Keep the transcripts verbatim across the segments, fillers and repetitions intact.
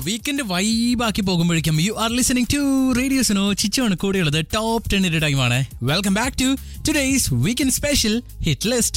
Weekend വൈബാക്കി പോകുമ്പോഴേക്കും you are listening to radio Suno. ചിച്ചുവാണ് കൂടെയുള്ളത്. Top ടെന്നിന്റെ ടൈമാണ്. Welcome back to today's weekend special hit list.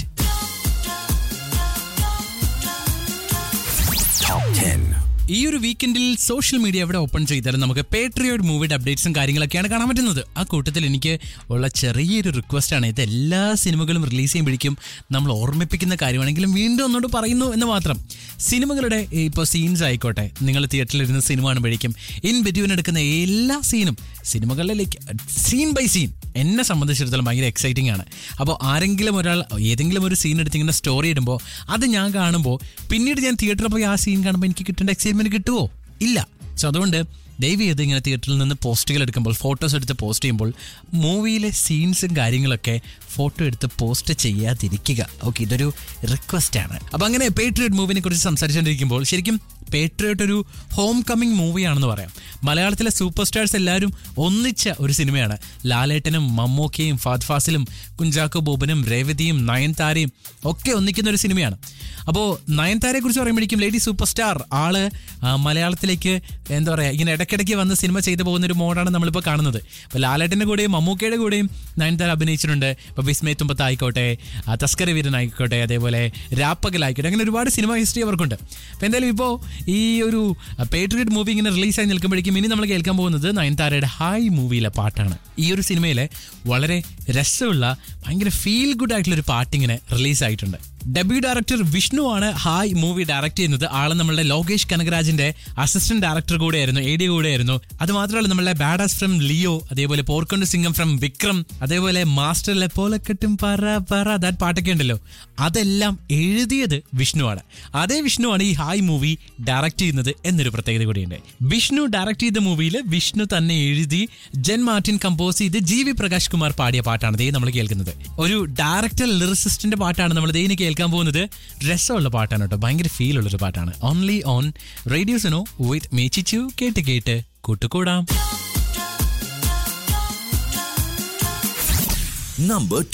ഈ ഒരു വീക്കെൻഡിൽ സോഷ്യൽ മീഡിയ എവിടെ ഓപ്പൺ ചെയ്താലും നമുക്ക് പേട്രിയോട്ട് മൂവിയുടെ അപ്ഡേറ്റ്സും കാര്യങ്ങളൊക്കെയാണ് കാണാൻ പറ്റുന്നത്. ആ കൂട്ടത്തിൽ എനിക്ക് ഉള്ള ചെറിയൊരു റിക്വസ്റ്റാണ്, ഇത് എല്ലാ സിനിമകളും റിലീസ് ചെയ്യുമ്പോഴേക്കും നമ്മൾ ഓർമ്മിപ്പിക്കുന്ന കാര്യമാണെങ്കിലും വീണ്ടും ഒന്നോട് പറയുന്നു എന്ന് മാത്രം. സിനിമകളുടെ ഇപ്പോൾ സീൻസ് ആയിക്കോട്ടെ, നിങ്ങൾ തിയേറ്ററിലിരുന്ന് സിനിമ കാണുമ്പോഴേക്കും ഇൻ ബിറ്റ്വീൻ എടുക്കുന്ന എല്ലാ സീനും സിനിമകളിലേക്ക് സീൻ ബൈ സീൻ എന്നെ സംബന്ധിച്ചിടത്തോളം ഭയങ്കര എക്സൈറ്റിംഗ് ആണ്. അപ്പോൾ ആരെങ്കിലും ഒരാൾ ഏതെങ്കിലും ഒരു സീൻ എടുത്തിങ്ങനെ സ്റ്റോറി ഇടുമ്പോൾ അത് ഞാൻ കാണുമ്പോൾ പിന്നീട് ഞാൻ തിയേറ്ററിൽ പോയി ആ സീൻ കാണുമ്പോൾ എനിക്ക് കിട്ടേണ്ട എക്സൈറ്റ്മെന്റ് കിട്ടുമോ? ഇല്ല. സോ അതുകൊണ്ട് ദയവ് ചെയ്ത് ഇങ്ങനെ തിയേറ്ററിൽ നിന്ന് പോസ്റ്റുകൾ എടുക്കുമ്പോൾ, ഫോട്ടോസ് എടുത്ത് പോസ്റ്റ് ചെയ്യുമ്പോൾ മൂവിയിലെ സീൻസും കാര്യങ്ങളൊക്കെ ഫോട്ടോ എടുത്ത് പോസ്റ്റ് ചെയ്യാതിരിക്കുക. ഓക്കെ, ഇതൊരു റിക്വസ്റ്റ് ആണ്. അപ്പം അങ്ങനെ പേട്രിയോട്ട് മൂവിനെ കുറിച്ച് സംസാരിച്ചുകൊണ്ടിരിക്കുമ്പോൾ ശരിക്കും പേട്രിയോട്ട് ഒരു ഹോം കമ്മിങ് മൂവിയാണെന്ന് പറയാം. മലയാളത്തിലെ സൂപ്പർ സ്റ്റാർസ് എല്ലാവരും ഒന്നിച്ച ഒരു സിനിമയാണ്. ലാലേട്ടനും മമ്മൂക്കയും ഫഹദ് ഫാസിലും കുഞ്ചാക്കോ ബോബനും രേവതിയും നയൻതാരയും ഒക്കെ ഒന്നിക്കുന്ന ഒരു സിനിമയാണ്. അപ്പോൾ നയൻതാരയെ കുറിച്ച് പറയുമ്പോഴേക്കും ലേഡി സൂപ്പർ സ്റ്റാർ ആള് മലയാളത്തിലേക്ക് എന്താ പറയുക, ഇങ്ങനെ ഇടയ്ക്കിടയ്ക്ക് വന്ന് സിനിമ ചെയ്തു പോകുന്ന ഒരു മോഡാണ് നമ്മളിപ്പോൾ കാണുന്നത്. ഇപ്പോൾ ലാലേട്ടൻ്റെ കൂടെയും മമ്മൂക്കയുടെ കൂടെയും നയൻതാര അഭിനയിച്ചിട്ടുണ്ട്. ഇപ്പോൾ വിസ്മയ തുമ്പത്തായിക്കോട്ടെ, തസ്കര വീരനായിക്കോട്ടെ, അതേപോലെ രാപ്പകലായിക്കോട്ടെ, അങ്ങനെ ഒരുപാട് സിനിമ ഹിസ്റ്ററി അവർക്കുണ്ട്. അപ്പോൾ എന്തായാലും ഇപ്പോൾ ഈ ഒരു പേട്രിയോട്ട് മൂവി ഇങ്ങനെ റിലീസായി നിൽക്കുമ്പോഴേക്കും ഇനി നമ്മൾ കേൾക്കാൻ പോകുന്നത് നയൻതാരയുടെ ഹായ് മൂവിയിലെ പാട്ടാണ്. ഈ ഒരു സിനിമയിലെ വളരെ രസമുള്ള ഭയങ്കര ഫീൽ ഗുഡ് ആയിട്ടുള്ളൊരു പാട്ടിങ്ങനെ റിലീസായിട്ടുണ്ട്. ഡെബ്യൂ ഡയറക്ടർ വിഷ്ണു ആണ് ഹായ് മൂവി ഡയറക്ട് ചെയ്യുന്നത്. ആള് നമ്മളുടെ ലോകേഷ് കനകരാജിന്റെ അസിസ്റ്റന്റ് ഡയറക്ടർ കൂടെയായിരുന്നു, എ ഡി കൂടെയായിരുന്നു. അത് മാത്രമല്ല നമ്മളുടെ ബാഡാസ് ഫ്രം ലിയോ, അതേപോലെ പോർക്കൊണ്ട സിംഗം ഫ്രം വിക്രം, അതേപോലെ മാസ്റ്ററിലെ പോലക്കെട്ടും പറ പറ ദാറ്റ് പാട്ടൊക്കെ ഉണ്ടല്ലോ, അതെല്ലാം എഴുതിയത് വിഷ്ണുവാണ്. അതേ വിഷ്ണുവാണ് ഈ ഹായ് മൂവി ഡയറക്ട് ചെയ്യുന്നത് എന്നൊരു പ്രത്യേകത കൂടിയുണ്ട്. വിഷ്ണു ഡയറക്ട് ചെയ്ത മൂവിയിൽ വിഷ്ണു തന്നെ എഴുതി ജെൻ മാർട്ടിൻ കമ്പോസ് ചെയ്ത് ജി വി പ്രകാശ് കുമാർ പാടിയ പാട്ടാണ് ദേ നമ്മൾ കേൾക്കുന്നത്. ഒരു ഡയറക്ടർ ലിറിസിസ്റ്റിന്റെ പാട്ടാണ് നമ്മൾ ദേ കേൾക്കാൻ പോകുന്നത്. രസമുള്ള പാട്ടാണ് കേട്ടോ, ഭയങ്കര ഫീൽ ഉള്ളൊരു പാട്ടാണ്. Only on radio Suno with me ചിച്ചു. കേട്ട് കേട്ട് കൂട്ടുകൂടാം. Number